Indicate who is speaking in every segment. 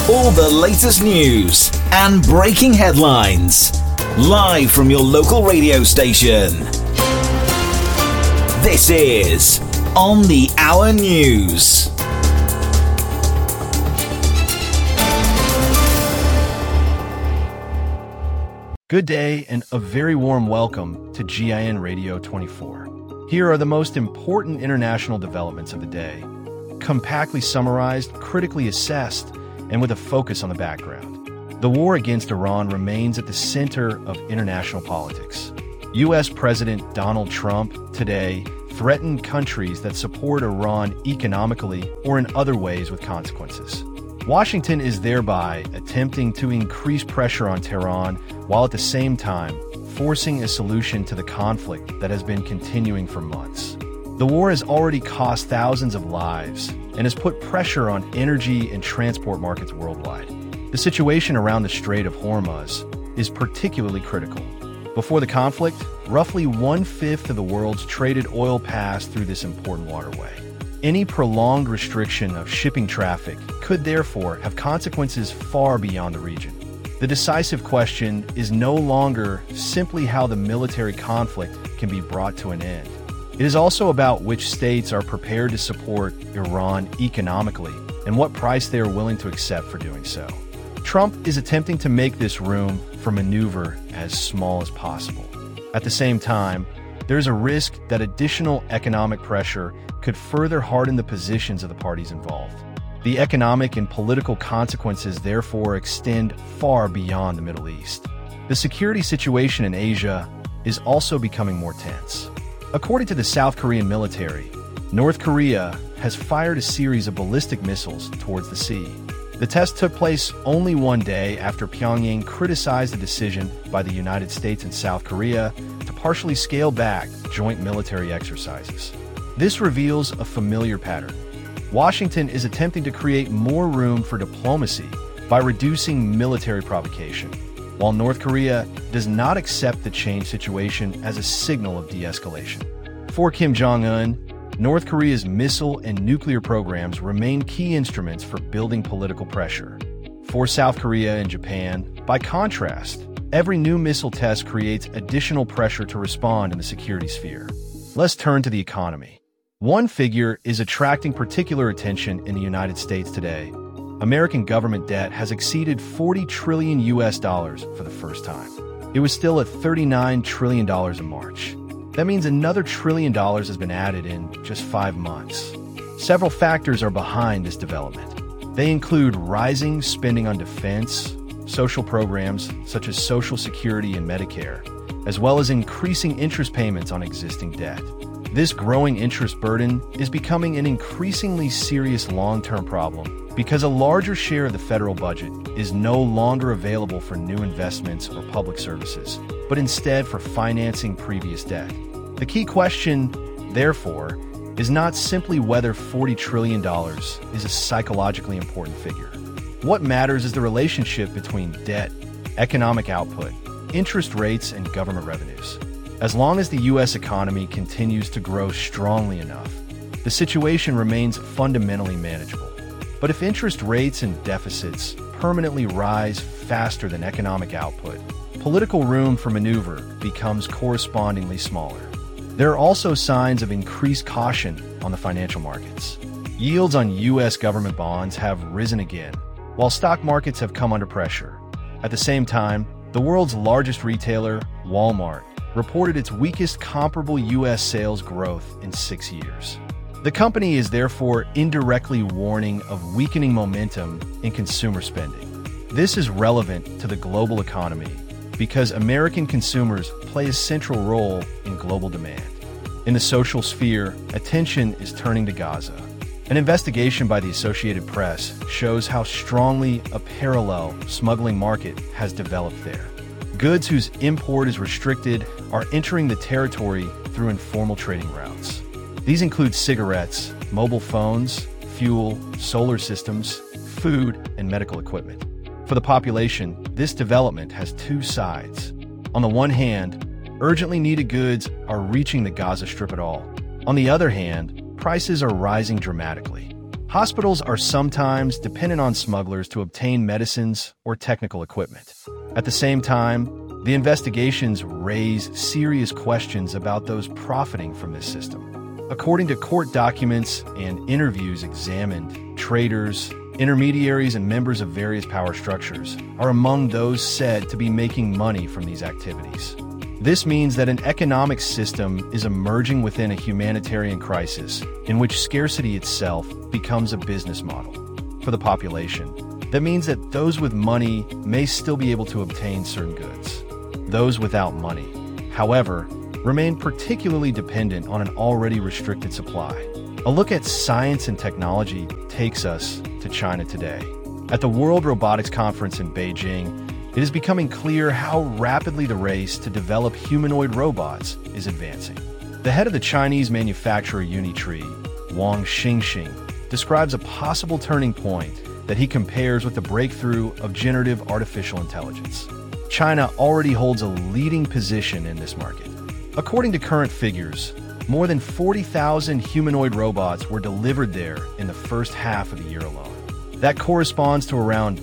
Speaker 1: All the latest news and breaking headlines, live from your local radio station. This is On the Hour News.
Speaker 2: Good day and a very warm welcome to GIN Radio 24. Here are the most important international developments of the day, compactly summarized, critically assessed, and with a focus on the background. The war against Iran remains at the center of international politics. U.S. President Donald Trump today threatened countries that support Iran economically or in other ways with consequences. Washington is thereby attempting to increase pressure on Tehran while at the same time forcing a solution to the conflict that has been continuing for months. The war has already cost thousands of lives and has put pressure on energy and transport markets worldwide. The situation around the Strait of Hormuz is particularly critical. Before the conflict, roughly 1/5 of the world's traded oil passed through this important waterway. Any prolonged restriction of shipping traffic could therefore have consequences far beyond the region. The decisive question is no longer simply how the military conflict can be brought to an end. It is also about which states are prepared to support Iran economically and what price they are willing to accept for doing so. Trump is attempting to make this room for maneuver as small as possible. At the same time, there is a risk that additional economic pressure could further harden the positions of the parties involved. The economic and political consequences therefore extend far beyond the Middle East. The security situation in Asia is also becoming more tense. According to the South Korean military, North Korea has fired a series of ballistic missiles towards the sea. The test took place only one day after Pyongyang criticized the decision by the United States and South Korea to partially scale back joint military exercises. This reveals a familiar pattern. Washington is attempting to create more room for diplomacy by reducing military provocation, while North Korea does not accept the changed situation as a signal of de-escalation. For Kim Jong-un, North Korea's missile and nuclear programs remain key instruments for building political pressure. For South Korea and Japan, by contrast, every new missile test creates additional pressure to respond in the security sphere. Let's turn to the economy. One figure is attracting particular attention in the United States today. American government debt has exceeded $40 trillion for the first time. It was still at $39 trillion in March. That means another $1 trillion has been added in just 5 months. Several factors are behind this development. They include rising spending on defense, social programs such as Social Security and Medicare, as well as increasing interest payments on existing debt. This growing interest burden is becoming an increasingly serious long-term problem because a larger share of the federal budget is no longer available for new investments or public services, but instead for financing previous debt. The key question, therefore, is not simply whether $40 trillion is a psychologically important figure. What matters is the relationship between debt, economic output, interest rates, and government revenues. As long as the U.S. economy continues to grow strongly enough, the situation remains fundamentally manageable. But if interest rates and deficits permanently rise faster than economic output, political room for maneuver becomes correspondingly smaller. There are also signs of increased caution on the financial markets. Yields on U.S. government bonds have risen again, while stock markets have come under pressure. At the same time, the world's largest retailer, Walmart, reported its weakest comparable U.S. sales growth in 6 years. The company is therefore indirectly warning of weakening momentum in consumer spending. This is relevant to the global economy because American consumers play a central role in global demand. In the social sphere, attention is turning to Gaza. An investigation by the Associated Press shows how strongly a parallel smuggling market has developed there. Goods whose import is restricted are entering the territory through informal trading routes. These include cigarettes, mobile phones, fuel, solar systems, food, and medical equipment. For the population, this development has two sides. On the one hand, urgently needed goods are reaching the Gaza Strip at all. On the other hand, prices are rising dramatically. Hospitals are sometimes dependent on smugglers to obtain medicines or technical equipment. At the same time, the investigations raise serious questions about those profiting from this system. According to court documents and interviews examined, traders, intermediaries, and members of various power structures are among those said to be making money from these activities. This means that an economic system is emerging within a humanitarian crisis in which scarcity itself becomes a business model. For the population, that means that those with money may still be able to obtain certain goods. Those without money, however, remain particularly dependent on an already restricted supply. A look at science and technology takes us to China today. At the World Robotics Conference in Beijing, it is becoming clear how rapidly the race to develop humanoid robots is advancing. The head of the Chinese manufacturer Unitree, Wang Xingxing, describes a possible turning point that he compares with the breakthrough of generative artificial intelligence. China already holds a leading position in this market. According to current figures, more than 40,000 humanoid robots were delivered there in the first half of the year alone. That corresponds to around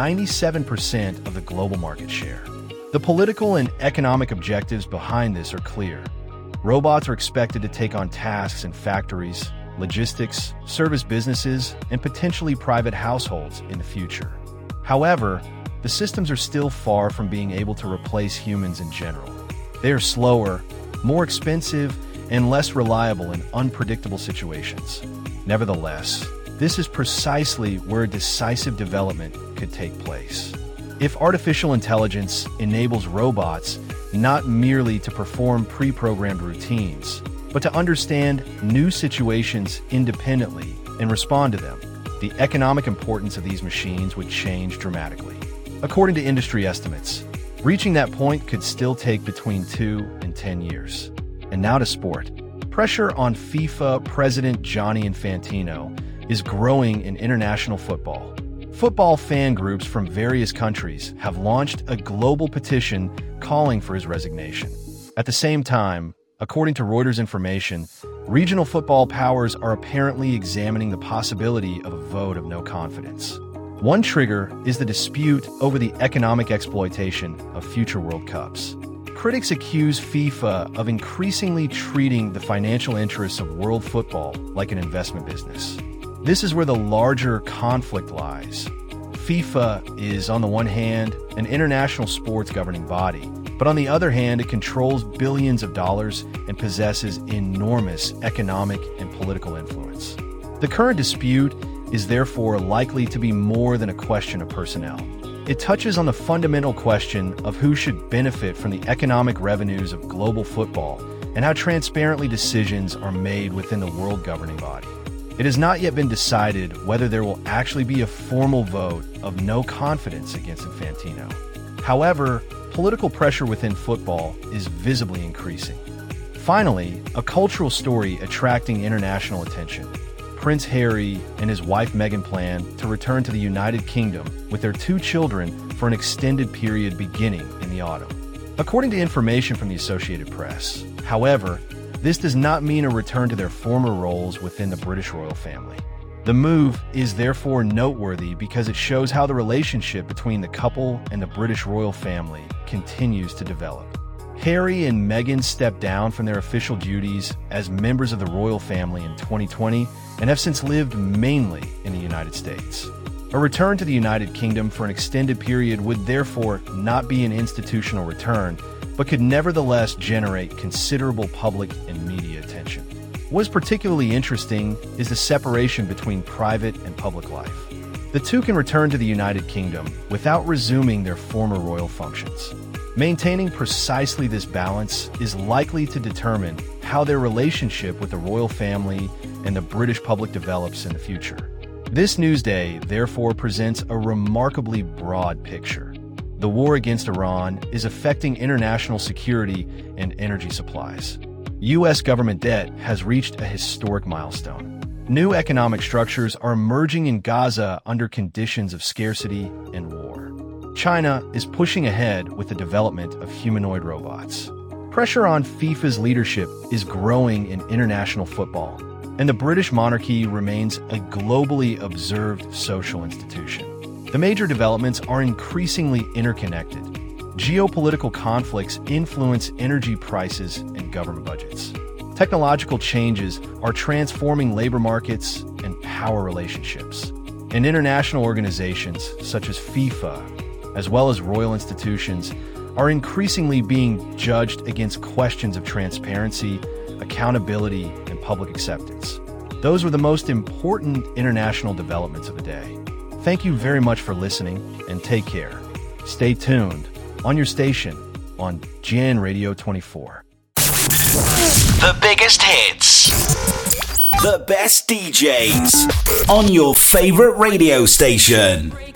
Speaker 2: 97% of the global market share. The political and economic objectives behind this are clear. Robots are expected to take on tasks in factories, logistics, service businesses, and potentially private households in the future. However, the systems are still far from being able to replace humans in general. They are slower, more expensive, and less reliable in unpredictable situations. Nevertheless, this is precisely where a decisive development could take place. If artificial intelligence enables robots not merely to perform pre-programmed routines, but to understand new situations independently and respond to them, the economic importance of these machines would change dramatically. According to industry estimates, reaching that point could still take between 2 and 10 years. And now to sport. Pressure on FIFA president Gianni Infantino is growing in international football. Football fan groups from various countries have launched a global petition calling for his resignation. At the same time, according to Reuters information, regional football powers are apparently examining the possibility of a vote of no confidence. One trigger is the dispute over the economic exploitation of future World Cups. Critics accuse FIFA of increasingly treating the financial interests of world football like an investment business. This is where the larger conflict lies. FIFA is, on the one hand, an international sports governing body, but on the other hand, it controls billions of dollars and possesses enormous economic and political influence. The current dispute is therefore likely to be more than a question of personnel. It touches on the fundamental question of who should benefit from the economic revenues of global football and how transparently decisions are made within the world governing body. It has not yet been decided whether there will actually be a formal vote of no confidence against Infantino. However, political pressure within football is visibly increasing. Finally, a cultural story attracting international attention. Prince Harry and his wife Meghan plan to return to the United Kingdom with their 2 children for an extended period beginning in the autumn. According to information from the Associated Press, however, this does not mean a return to their former roles within the British royal family. The move is therefore noteworthy because it shows how the relationship between the couple and the British royal family continues to develop. Harry and Meghan stepped down from their official duties as members of the royal family in 2020 and have since lived mainly in the United States. A return to the United Kingdom for an extended period would therefore not be an institutional return, but could nevertheless generate considerable public and media attention. What's particularly interesting is the separation between private and public life. The two can return to the United Kingdom without resuming their former royal functions. Maintaining precisely this balance is likely to determine how their relationship with the royal family and the British public develops in the future. This Newsday therefore presents a remarkably broad picture. The war against Iran is affecting international security and energy supplies. U.S. government debt has reached a historic milestone. New economic structures are emerging in Gaza under conditions of scarcity and war. China is pushing ahead with the development of humanoid robots. Pressure on FIFA's leadership is growing in international football. and the British monarchy remains a globally observed social institution. The major developments are increasingly interconnected. Geopolitical conflicts influence energy prices and government budgets. Technological changes are transforming labor markets and power relationships. And international organizations such as FIFA, as well as royal institutions, are increasingly being judged against questions of transparency, accountability, and public acceptance. Those were the most important international developments of the day. Thank you very much for listening, and take care. Stay tuned on your station on GIN Radio 24.
Speaker 1: The biggest hits. The best DJs on your favorite radio station.